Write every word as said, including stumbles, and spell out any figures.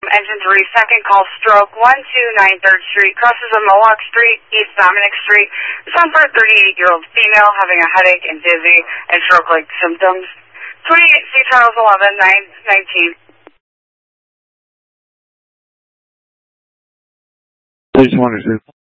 Engine three, second call, stroke, one two nine third Street, crosses of Mohawk Street, East Dominic Street. Sound for a thirty-eight-year-old female having a headache and dizzy and stroke-like symptoms. twenty-eight C Charles eleven, nine nineteen. I just wanted to